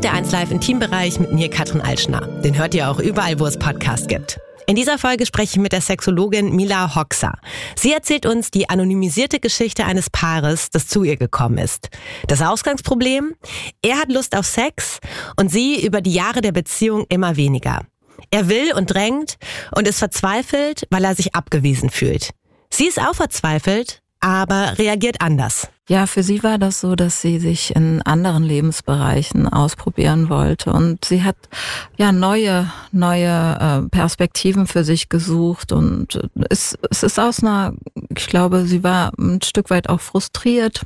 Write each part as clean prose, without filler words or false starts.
ist der 1Live Intimbereich mit mir, Katrin Altschner. Den hört ihr auch überall, wo es Podcasts gibt. In dieser Folge spreche ich mit der Sexologin Mila Hoxha. Sie erzählt uns die anonymisierte Geschichte eines Paares, das zu ihr gekommen ist. Das Ausgangsproblem? Er hat Lust auf Sex und sie über die Jahre der Beziehung immer weniger. Er will und drängt und ist verzweifelt, weil er sich abgewiesen fühlt. Sie ist auch verzweifelt, aber reagiert anders. Ja, für sie war das so, dass sie sich in anderen Lebensbereichen ausprobieren wollte und sie hat ja neue Perspektiven für sich gesucht und es ist aus einer, ich glaube, sie war ein Stück weit auch frustriert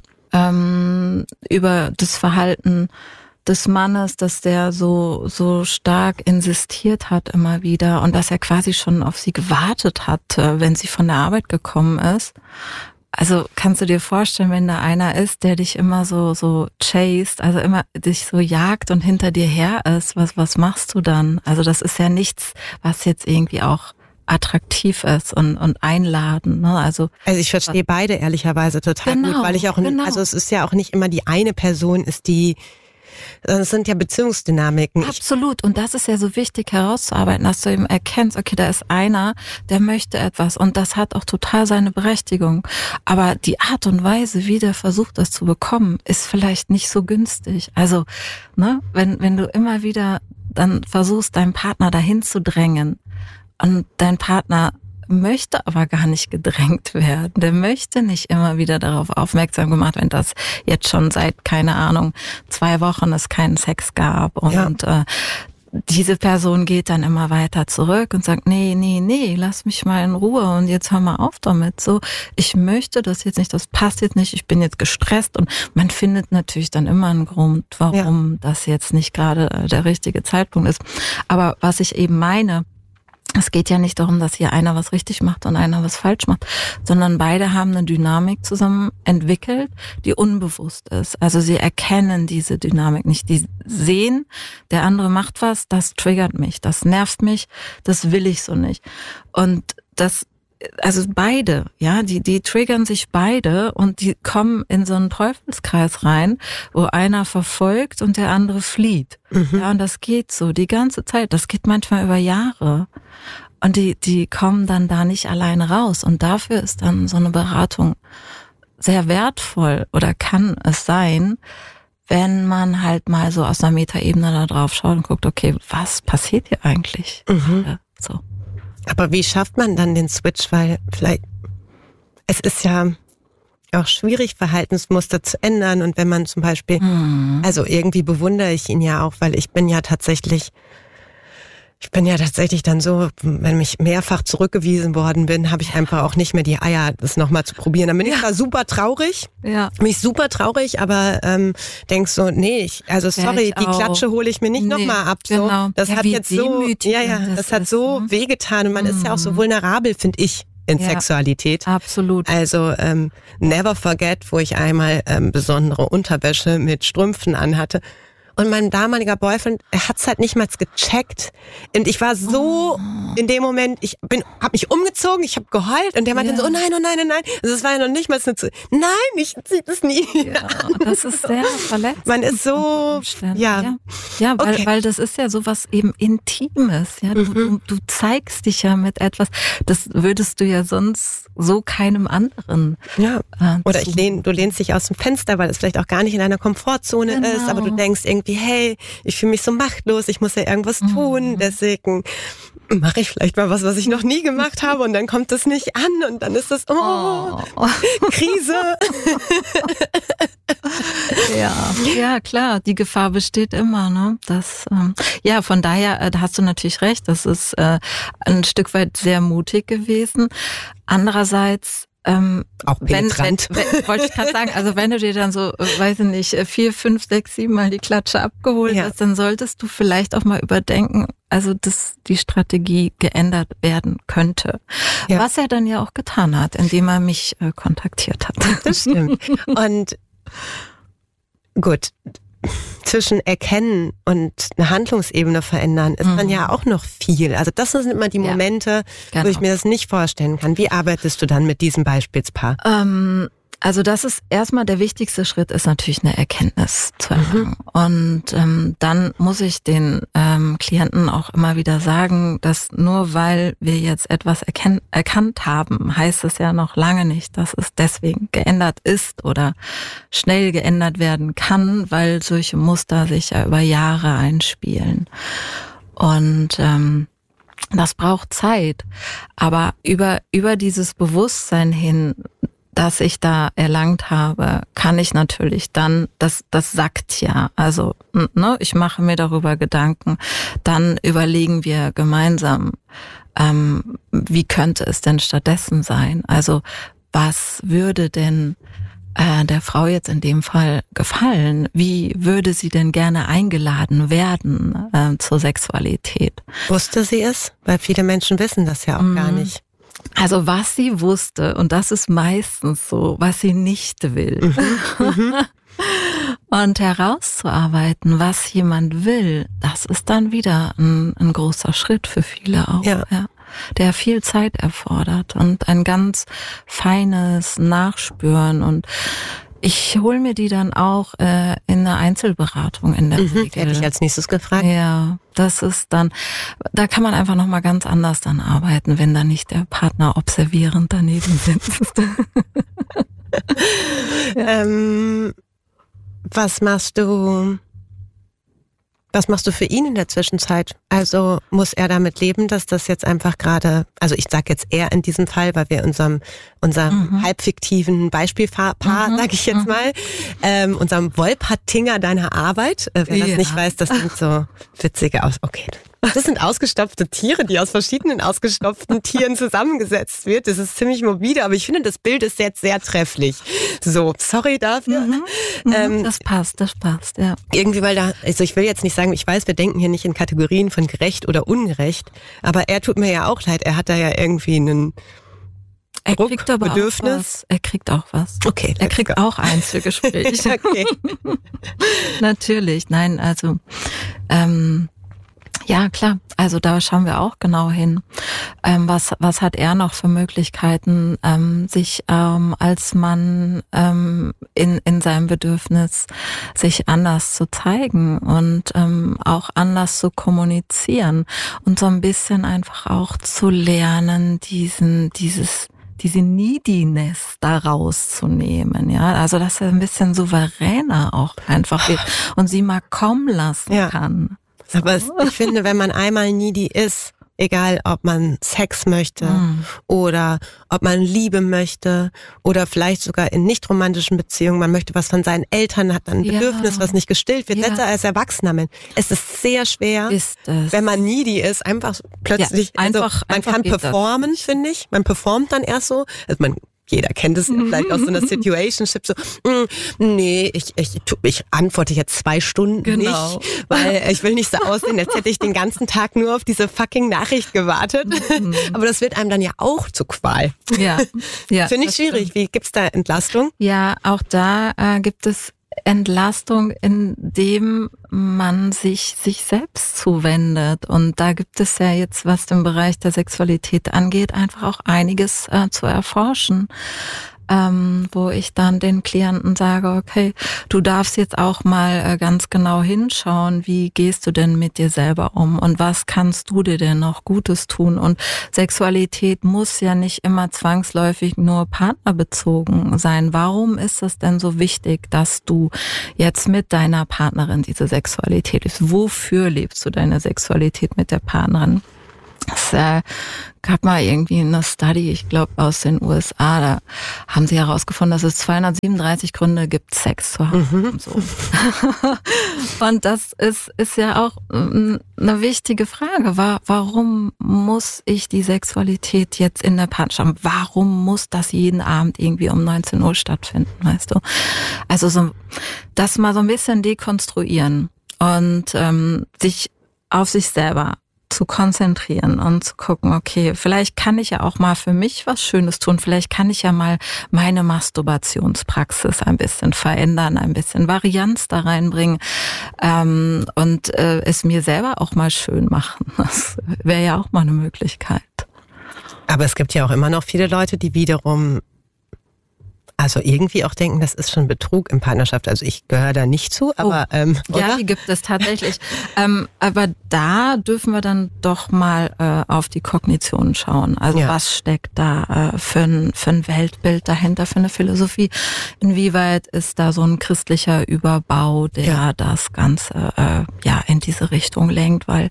über das Verhalten des Mannes, dass der so stark insistiert hat immer wieder und dass er quasi schon auf sie gewartet hat, wenn sie von der Arbeit gekommen ist. Also kannst du dir vorstellen, wenn da einer ist, der dich immer so chased, also immer dich so jagt und hinter dir her ist, was machst du dann? Also das ist ja nichts, was jetzt irgendwie auch attraktiv ist und einladen, ne? Also ich verstehe beide ehrlicherweise total gut, weil ich auch, also es ist ja auch nicht immer die eine Person ist die, das sind ja Beziehungsdynamiken. Absolut. Und das ist ja so wichtig herauszuarbeiten, dass du eben erkennst, okay, da ist einer, der möchte etwas und das hat auch total seine Berechtigung. Aber die Art und Weise, wie der versucht, das zu bekommen, ist vielleicht nicht so günstig. Also, ne, wenn du immer wieder dann versuchst, deinen Partner dahin zu drängen und dein Partner möchte aber gar nicht gedrängt werden. Der möchte nicht immer wieder darauf aufmerksam gemacht werden, dass jetzt schon seit, keine Ahnung, 2 Wochen es keinen Sex gab. Und diese Person geht dann immer weiter zurück und sagt, nee, lass mich mal in Ruhe und jetzt hör mal auf damit. So, ich möchte das jetzt nicht, das passt jetzt nicht, ich bin jetzt gestresst und man findet natürlich dann immer einen Grund, warum das jetzt nicht gerade der richtige Zeitpunkt ist. Aber was ich eben meine, es geht ja nicht darum, dass hier einer was richtig macht und einer was falsch macht, sondern beide haben eine Dynamik zusammen entwickelt, die unbewusst ist. Also sie erkennen diese Dynamik nicht. Die sehen, der andere macht was, das triggert mich, das nervt mich, das will ich so nicht. Und das, also beide, ja, die triggern sich beide und die kommen in so einen Teufelskreis rein, wo einer verfolgt und der andere flieht. Mhm. Ja, und das geht so die ganze Zeit. Das geht manchmal über Jahre. Und die kommen dann da nicht alleine raus. Und dafür ist dann so eine Beratung sehr wertvoll oder kann es sein, wenn man halt mal so aus einer Metaebene da drauf schaut und guckt, okay, was passiert hier eigentlich? Mhm. So. Aber wie schafft man dann den Switch? Weil vielleicht, es ist ja auch schwierig, Verhaltensmuster zu ändern. Und wenn man zum Beispiel, also irgendwie bewundere ich ihn ja auch, weil ich bin ja tatsächlich dann so, wenn ich mehrfach zurückgewiesen worden bin, habe ich einfach auch nicht mehr die Eier, das nochmal zu probieren. Dann bin ich da super traurig. Ja. Bin ich super traurig, aber denk so, nee, sorry, die Klatsche hole ich mir nicht nochmal ab. So. Genau. Das hat jetzt so, das hat so wehgetan und man ist ja auch so vulnerabel, finde ich, in Sexualität. Absolut. Also never forget, wo ich einmal besondere Unterwäsche mit Strümpfen anhatte. Und mein damaliger Boyfriend, er hat's halt nicht mal gecheckt. Und ich war so in dem Moment, hab mich umgezogen, ich habe geheult und der meinte so, oh nein. Also es war ja noch nicht mal so, nein, ich zieh das nie. Ja, das ist sehr verletzend. Man ist so, weil das ist ja sowas eben Intimes. Ja, du zeigst dich ja mit etwas, das würdest du ja sonst so keinem anderen. Ja. Oder du lehnst dich aus dem Fenster, weil es vielleicht auch gar nicht in deiner Komfortzone ist, aber du denkst irgendwie, hey, ich fühle mich so machtlos, ich muss ja irgendwas tun, deswegen mache ich vielleicht mal was ich noch nie gemacht habe und dann kommt das nicht an und dann ist das, Krise. Ja, klar, die Gefahr besteht immer, ne? Das, von daher, da hast du natürlich recht, das ist ein Stück weit sehr mutig gewesen. Andererseits auch penetrant. Wollte ich gerade sagen, also wenn du dir dann so, weiß ich nicht, 4, 5, 6, 7 Mal die Klatsche abgeholt hast, dann solltest du vielleicht auch mal überdenken, also dass die Strategie geändert werden könnte. Ja. Was er dann ja auch getan hat, indem er mich kontaktiert hat. Das stimmt. Und gut, zwischen Erkennen und eine Handlungsebene verändern ist dann ja auch noch viel. Also das sind immer die Momente, wo ich mir das nicht vorstellen kann. Wie arbeitest du dann mit diesem Beispielspaar? Also das ist erstmal der wichtigste Schritt, ist natürlich eine Erkenntnis zu erlangen. sozusagen. Und dann muss ich den Klienten auch immer wieder sagen, dass nur weil wir jetzt etwas erkannt haben, heißt es ja noch lange nicht, dass es deswegen geändert ist oder schnell geändert werden kann, weil solche Muster sich ja über Jahre einspielen. Und das braucht Zeit. Aber über dieses Bewusstsein hin, das ich da erlangt habe, kann ich natürlich dann, das sagt ja, also ne, ich mache mir darüber Gedanken, dann überlegen wir gemeinsam, wie könnte es denn stattdessen sein? Also was würde denn der Frau jetzt in dem Fall gefallen? Wie würde sie denn gerne eingeladen werden zur Sexualität? Wusste sie es? Weil viele Menschen wissen das ja auch gar nicht. Also was sie wusste, und das ist meistens so, was sie nicht will. Und herauszuarbeiten, was jemand will, das ist dann wieder ein großer Schritt für viele auch. Ja. Der viel Zeit erfordert und ein ganz feines Nachspüren. Und ich hole mir die dann auch in einer Einzelberatung in der Regel. Hätte ich als nächstes gefragt. Ja, das ist dann, da kann man einfach nochmal ganz anders dann arbeiten, wenn da nicht der Partner observierend daneben sitzt. Was machst du für ihn in der Zwischenzeit? Also muss er damit leben, dass das jetzt einfach gerade, also ich sage jetzt er in diesem Fall, weil wir unserem halbfiktiven Beispielpaar, sage ich jetzt mal, unserem Wolpertinger deiner Arbeit, wer das nicht weiß, das sind so witzige okay. Das sind ausgestopfte Tiere, die aus verschiedenen ausgestopften Tieren zusammengesetzt wird. Das ist ziemlich morbide, aber ich finde, das Bild ist jetzt sehr trefflich. So, sorry dafür. Das passt, ja. Irgendwie, weil also ich will jetzt nicht sagen, ich weiß, wir denken hier nicht in Kategorien von gerecht oder ungerecht, aber er tut mir ja auch leid. Er hat da ja irgendwie einen Bedürfnis. Er kriegt auch was. Okay. Er kriegt auch Einzelgespräche. Okay. Natürlich, nein, also ja, klar. Also da schauen wir auch genau hin. Was hat er noch für Möglichkeiten, sich als Mann in seinem Bedürfnis sich anders zu zeigen und auch anders zu kommunizieren und so ein bisschen einfach auch zu lernen, diese Neediness da rauszunehmen, ja. Also, dass er ein bisschen souveräner auch einfach wird und sie mal kommen lassen kann. Aber ich finde, wenn man einmal needy ist, egal ob man Sex möchte oder ob man Liebe möchte oder vielleicht sogar in nicht romantischen Beziehungen, man möchte was von seinen Eltern, hat dann ein Bedürfnis, was nicht gestillt wird, selbst als erwachsener Mensch. Es ist sehr schwer, wenn man needy ist, einfach plötzlich, man kann performen, finde ich. Man performt dann erst so, also jeder kennt es vielleicht aus so einer Situationship, so, nee, ich antworte jetzt 2 Stunden nicht, weil ich will nicht so aussehen, als hätte ich den ganzen Tag nur auf diese fucking Nachricht gewartet. Aber das wird einem dann ja auch zu Qual. Ja. Finde ich schwierig. Stimmt. Wie gibt's da Entlastung? Ja, auch da gibt es Entlastung, indem man sich selbst zuwendet. Und da gibt es ja jetzt, was den Bereich der Sexualität angeht, einfach auch einiges zu erforschen. Wo ich dann den Klienten sage, okay, du darfst jetzt auch mal ganz genau hinschauen, wie gehst du denn mit dir selber um und was kannst du dir denn noch Gutes tun? Und Sexualität muss ja nicht immer zwangsläufig nur partnerbezogen sein. Warum ist es denn so wichtig, dass du jetzt mit deiner Partnerin diese Sexualität lebst? Wofür lebst du deine Sexualität mit der Partnerin? Es gab mal irgendwie eine Study, ich glaube aus den USA, da haben sie herausgefunden, dass es 237 Gründe gibt, Sex zu haben. Und, so. Und das ist ja auch eine wichtige Frage. Warum muss ich die Sexualität jetzt in der Partnerschaft? Warum muss das jeden Abend irgendwie um 19 Uhr stattfinden, weißt du? Also so, das mal so ein bisschen dekonstruieren und sich auf sich selber zu konzentrieren und zu gucken, okay, vielleicht kann ich ja auch mal für mich was Schönes tun, vielleicht kann ich ja mal meine Masturbationspraxis ein bisschen verändern, ein bisschen Varianz da reinbringen und es mir selber auch mal schön machen. Das wäre ja auch mal eine Möglichkeit. Aber es gibt ja auch immer noch viele Leute, die wiederum Also irgendwie auch denken, das ist schon Betrug in Partnerschaft. Also ich gehöre da nicht zu, aber ja, die gibt es tatsächlich. Aber da dürfen wir dann doch mal auf die Kognition schauen. Also was steckt da für ein Weltbild dahinter, für eine Philosophie? Inwieweit ist da so ein christlicher Überbau, der das Ganze in diese Richtung lenkt? Weil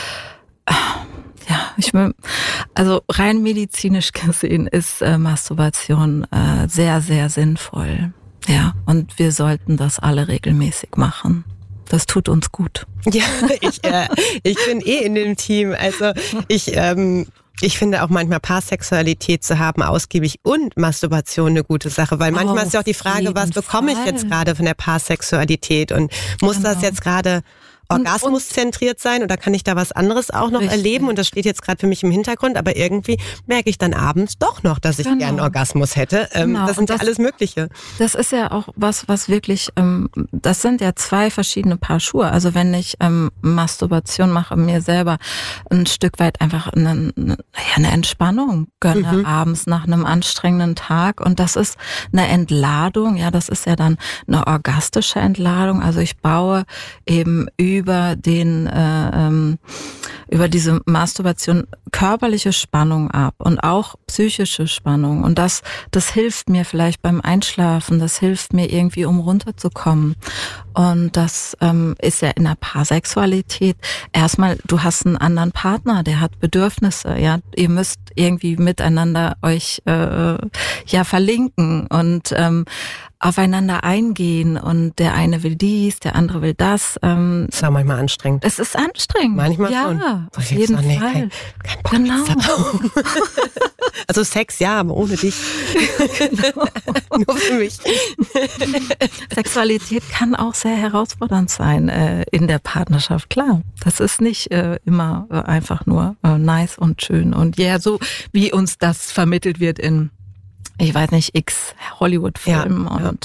also rein medizinisch gesehen ist Masturbation sehr, sehr sinnvoll. Ja, und wir sollten das alle regelmäßig machen. Das tut uns gut. Ja, ich bin in dem Team. Also ich finde auch manchmal Paarsexualität zu haben, ausgiebig und Masturbation eine gute Sache, weil manchmal ist ja auch die Frage, was bekomme ich jetzt gerade von der Paarsexualität und muss das jetzt gerade orgasmuszentriert sein oder kann ich da was anderes auch noch erleben? Und das steht jetzt gerade für mich im Hintergrund, aber irgendwie merke ich dann abends doch noch, dass ich gerne einen Orgasmus hätte. Das sind ja alles Mögliche. Das ist ja auch was wirklich, das sind ja zwei verschiedene Paar Schuhe. Also wenn ich Masturbation mache, mir selber ein Stück weit einfach eine Entspannung gönne abends nach einem anstrengenden Tag und das ist eine Entladung, ja, das ist ja dann eine orgastische Entladung. Also ich baue eben über diese Masturbation körperliche Spannung ab und auch psychische Spannung. Und das hilft mir vielleicht beim Einschlafen, das hilft mir irgendwie, um runterzukommen. Und das ist ja in der Paarsexualität erstmal, du hast einen anderen Partner, der hat Bedürfnisse, ja. Ihr müsst irgendwie miteinander euch verlinken und aufeinander eingehen und der eine will dies, der andere will das. Ist auch manchmal anstrengend. Es ist anstrengend. Manchmal schon. Ja, auf jeden Fall. Kein Bock genau. Also Sex, ja, aber ohne dich. Genau. Nur für mich. Sexualität kann auch sehr herausfordernd sein in der Partnerschaft, klar. Das ist nicht immer einfach nur nice und schön und so wie uns das vermittelt wird in ich weiß nicht, x Hollywood-Filmen und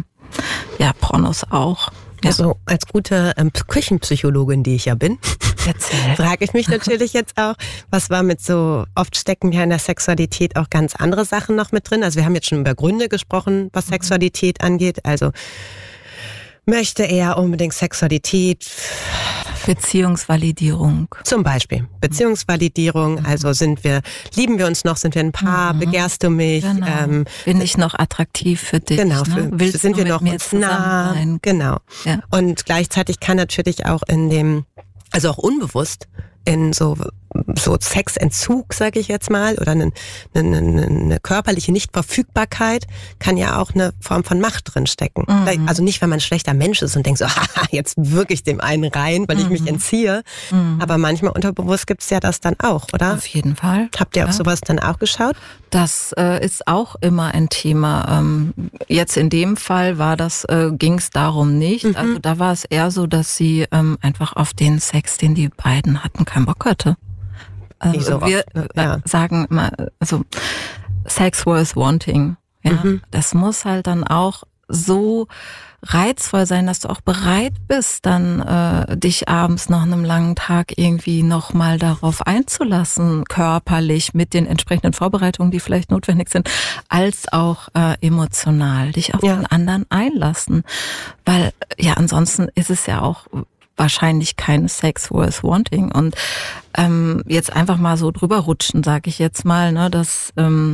Pornos auch. Ja. Also als gute Küchenpsychologin, die ich ja bin, frage ich mich natürlich jetzt auch, was war mit so, oft stecken ja in der Sexualität auch ganz andere Sachen noch mit drin. Also wir haben jetzt schon über Gründe gesprochen, was Sexualität angeht. Also möchte er unbedingt Sexualität... Beziehungsvalidierung. Zum Beispiel Beziehungsvalidierung, also lieben wir uns noch, sind wir ein Paar, begehrst du mich? Genau. Bin ich noch attraktiv für dich? Genau, Willst sind du wir noch mit mir uns nah? Sein? Genau. Ja. Und gleichzeitig kann natürlich auch also auch unbewusst in so Sexentzug, sage ich jetzt mal, oder eine körperliche Nichtverfügbarkeit kann ja auch eine Form von Macht drin stecken. Also nicht, wenn man ein schlechter Mensch ist und denkt so, haha, jetzt wirke ich dem einen rein, weil ich mich entziehe. Aber manchmal unterbewusst gibt's ja das dann auch, oder? Auf jeden Fall. Habt ihr auf sowas dann auch geschaut? Das ist auch immer ein Thema. Jetzt in dem Fall ging es darum nicht. Also da war es eher so, dass sie einfach auf den Sex, den die beiden hatten, keinen Bock hatte. Also wir sagen immer, also Sex worth wanting. Ja, das muss halt dann auch so reizvoll sein, dass du auch bereit bist, dann dich abends nach einem langen Tag irgendwie nochmal darauf einzulassen, körperlich mit den entsprechenden Vorbereitungen, die vielleicht notwendig sind, als auch emotional dich auf den anderen einlassen. Weil ansonsten ist es ja auch wahrscheinlich kein Sex worth wanting. Und jetzt einfach mal so drüber rutschen, sag ich jetzt mal, ne, dass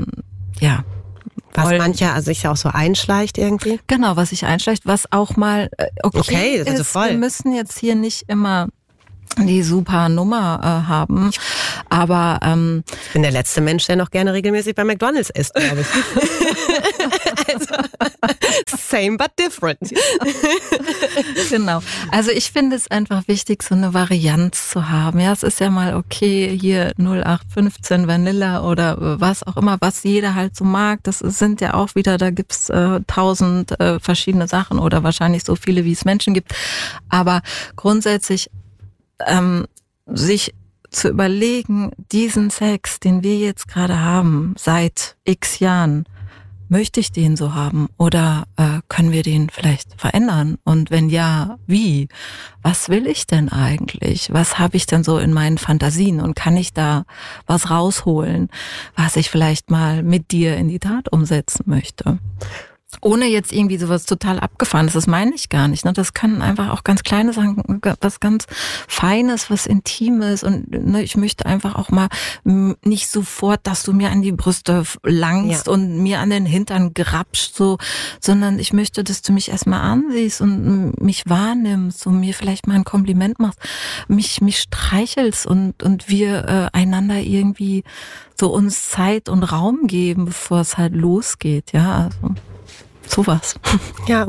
was mancher sich auch so einschleicht irgendwie. Genau, was sich einschleicht, was auch mal okay also ist. voll. Wir müssen jetzt hier nicht immer die super Nummer haben, aber ich bin der letzte Mensch, der noch gerne regelmäßig bei McDonald's isst, glaube ich. Also, same but different. Genau. Also ich finde es einfach wichtig, so eine Varianz zu haben. Ja, es ist ja mal okay, hier 0815 Vanilla oder was auch immer, was jeder halt so mag. Das sind ja auch wieder, da gibt's 1000 verschiedene Sachen oder wahrscheinlich so viele, wie es Menschen gibt. Aber grundsätzlich sich zu überlegen, diesen Sex, den wir jetzt gerade haben, seit x Jahren, möchte ich den so haben oder können wir den vielleicht verändern? Und wenn ja, wie? Was will ich denn eigentlich? Was habe ich denn so in meinen Fantasien? Und kann ich da was rausholen, was ich vielleicht mal mit dir in die Tat umsetzen möchte? Ohne jetzt irgendwie sowas total Abgefahrenes, das meine ich gar nicht. Ne? Das können einfach auch ganz kleine Sachen, was ganz Feines, was Intimes. Und ne, ich möchte einfach auch mal nicht sofort, dass du mir an die Brüste langst und mir an den Hintern grapscht, so, sondern ich möchte, dass du mich erstmal ansiehst und mich wahrnimmst und mir vielleicht mal ein Kompliment machst, mich streichelst und wir einander irgendwie so uns Zeit und Raum geben, bevor es halt losgeht. Ja, also sowas. Ja.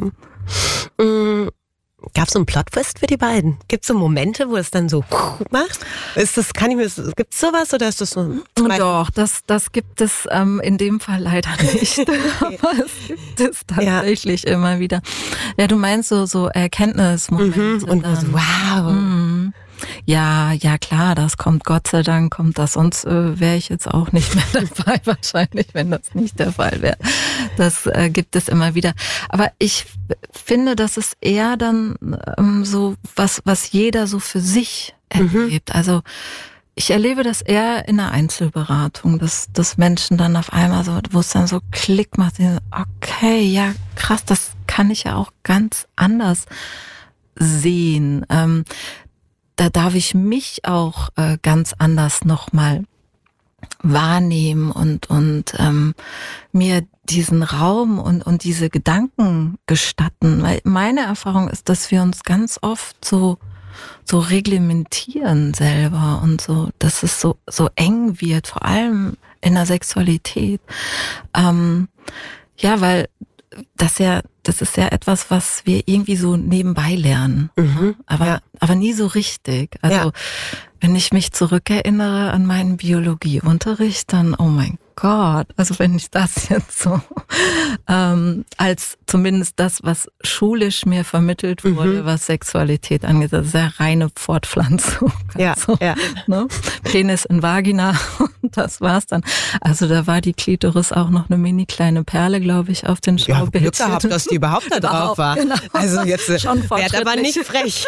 Gab es so einen Plot-Twist für die beiden? Gibt es so Momente, wo es dann so macht? Gibt es sowas oder ist das so? Doch, das gibt es in dem Fall leider nicht. Aber es gibt es tatsächlich immer wieder. Ja, du meinst so Erkenntnismomente. Und so, wow. Ja, klar, das kommt, Gott sei Dank kommt das, sonst wäre ich jetzt auch nicht mehr dabei wahrscheinlich, wenn das nicht der Fall wäre. Das gibt es immer wieder. Aber ich finde, das ist eher dann so was jeder so für sich erlebt. Also ich erlebe das eher in einer Einzelberatung, dass Menschen dann auf einmal so, wo es dann so Klick macht, okay, ja krass, das kann ich ja auch ganz anders sehen. Da darf ich mich auch ganz anders nochmal wahrnehmen und mir diesen Raum und diese Gedanken gestatten. Weil meine Erfahrung ist, dass wir uns ganz oft so reglementieren selber und so, dass es so eng wird, vor allem in der Sexualität. Weil das ist ja etwas, was wir irgendwie so nebenbei lernen, aber nie so richtig. Also wenn ich mich zurückerinnere an meinen Biologieunterricht, dann, oh mein Gott, also wenn ich das jetzt so als zumindest das, was schulisch mir vermittelt wurde, was Sexualität angeht, das ist ja reine Fortpflanzung. Ne? Penis in Vagina und das war's dann. Also da war die Klitoris auch noch eine mini kleine Perle, glaube ich, auf den Schaubildchen. Glück gehabt, dass die überhaupt da drauf war. Genau. Also jetzt werd aber nicht frech.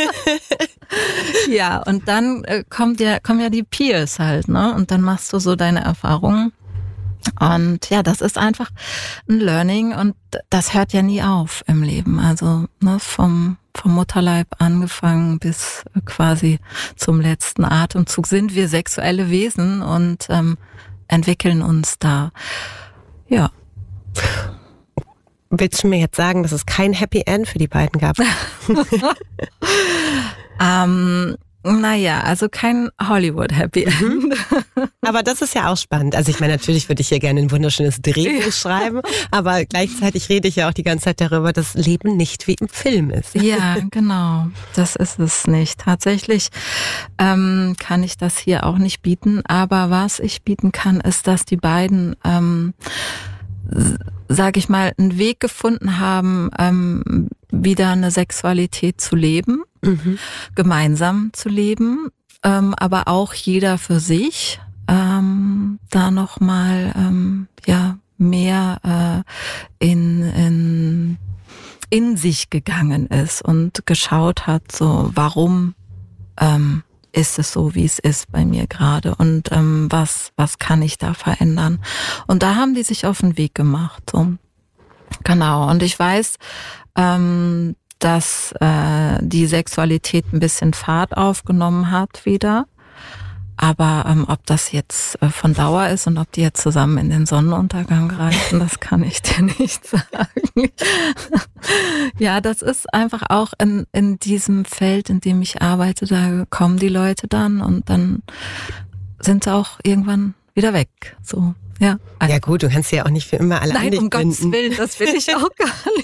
Ja, und dann kommen ja die Peers halt, ne? Und dann machst du so deine Erfahrungen. Und ja, das ist einfach ein Learning und das hört ja nie auf im Leben. Also ne, vom Mutterleib angefangen bis quasi zum letzten Atemzug sind wir sexuelle Wesen und entwickeln uns da. Ja. Willst du mir jetzt sagen, dass es kein Happy End für die beiden gab? Naja, also kein Hollywood-Happy End. Aber das ist ja auch spannend. Also ich meine, natürlich würde ich hier gerne ein wunderschönes Drehbuch schreiben, aber gleichzeitig rede ich ja auch die ganze Zeit darüber, dass Leben nicht wie im Film ist. Ja, genau. Das ist es nicht. Tatsächlich kann ich das hier auch nicht bieten, aber was ich bieten kann, ist, dass die beiden sag ich mal, einen Weg gefunden haben, wieder eine Sexualität zu leben, gemeinsam zu leben, aber auch jeder für sich, da nochmal, mehr in sich gegangen ist und geschaut hat, so, warum, ist es so, wie es ist bei mir gerade und was kann ich da verändern? Und da haben die sich auf den Weg gemacht. So. Genau. Und ich weiß, dass die Sexualität ein bisschen Fahrt aufgenommen hat wieder. Aber ob das jetzt von Dauer ist und ob die jetzt zusammen in den Sonnenuntergang reisen, das kann ich dir nicht sagen. Ja, das ist einfach auch in diesem Feld, in dem ich arbeite, da kommen die Leute dann und dann sind sie auch irgendwann wieder weg. So, ja. Ja gut, du kannst ja auch nicht für immer alle an dich binden. Nein, um Gottes Willen, das will ich auch gar